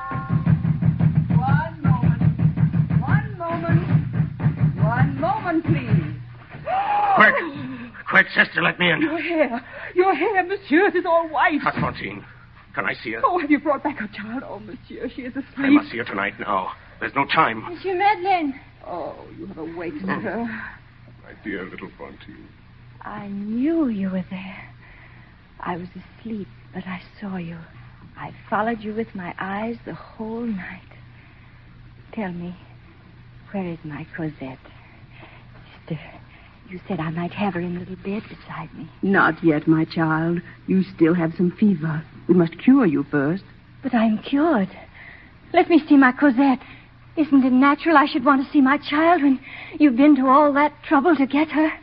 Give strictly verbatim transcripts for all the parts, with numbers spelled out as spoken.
One moment. One moment. One moment, please. Quick. Quick, sister, let me in. Your hair. Your hair, monsieur. It is all white. Not Fantine. Can I see her? Oh, have you brought back her child? Oh, monsieur, she is asleep. I must see her tonight now. There's no time. Monsieur Madeleine. Oh, you have awakened Mm. her. My dear little Fantine. I knew you were there. I was asleep, but I saw you. I followed you with my eyes the whole night. Tell me, where is my Cosette? Sister, you said I might have her in the little bed beside me. Not yet, my child. You still have some fever. We must cure you first. But I'm cured. Let me see my Cosette. Isn't it natural I should want to see my child when you've been to all that trouble to get her?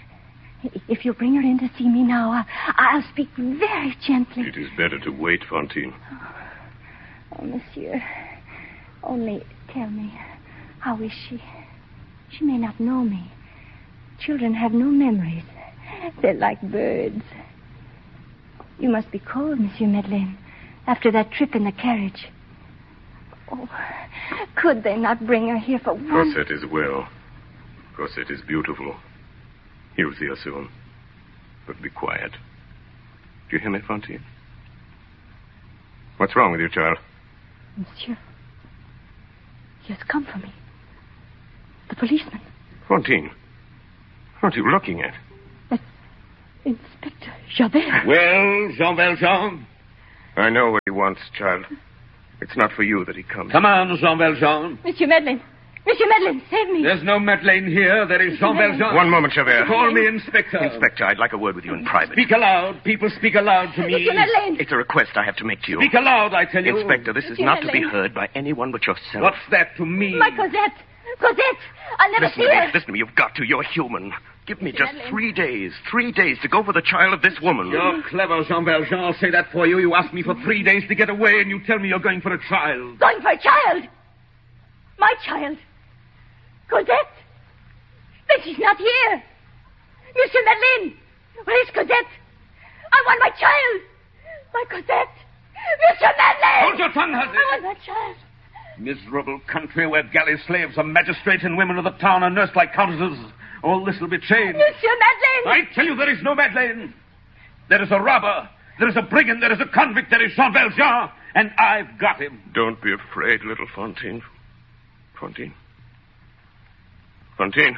If you'll bring her in to see me now, I'll, I'll speak very gently. It is better to wait, Fantine. Oh, monsieur, only tell me, how is she? She may not know me. Children have no memories. They're like birds. You must be cold, Monsieur Madeleine, after that trip in the carriage. Oh, could they not bring her here for one... Cosette is well. Cosette is beautiful. He'll see her soon. But be quiet. Do you hear me, Fantine? What's wrong with you, child? Monsieur, he has come for me. The policeman. Fantine, what are you looking at? That's Inspector Javert. Well, Jean Valjean? I know what he wants, child. It's not for you that he comes. Come on, Jean Valjean. Monsieur Madeleine. Monsieur Madeleine, save me. There's no Madeleine here. There is Jean Valjean. One moment, Javert. Call me Inspector. Inspector, I'd like a word with you in private. Speak aloud. People speak aloud to me. Monsieur Madeleine. It's a request I have to make to you. Speak aloud, I tell you. Inspector, this is Monsieur not to be Madeleine. heard by anyone but yourself. What's that to me? My Cosette. Cosette. I'll never Listen see to me. her. Listen to me. You've got to. You're human. Give me Monsieur just Madeleine. three days. Three days to go for the child of this woman. You're clever, Jean Valjean. I'll say that for you. You asked me for three days to get away, and you tell me you're going for a child. Going for a child. My child. Cosette. Then she's not here. Monsieur Madeleine. Where's Cosette? I want my child. My Cosette. Monsieur Madeleine. Hold your tongue, Hussy. I want my child. Miserable country where galley slaves are magistrates and women of the town are nursed like countesses. All this will be changed. Monsieur Madeleine. I tell you there is no Madeleine. There is a robber. There is a brigand. There is a convict. There is Jean Valjean. And I've got him. Don't be afraid, little Fantine. Fantine. Fantine.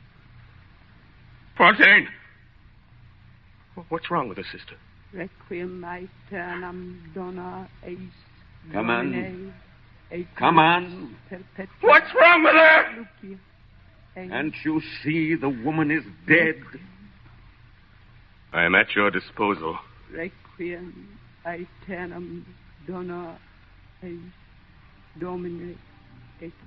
Fantine. What's wrong with her, sister? Requiem aeternam dona eis. Come on. Domine, et Come on. perpetua What's wrong with her? Lucia, et Can't you see the woman is dead? I am at your disposal. Requiem aeternam dona eis. Domine et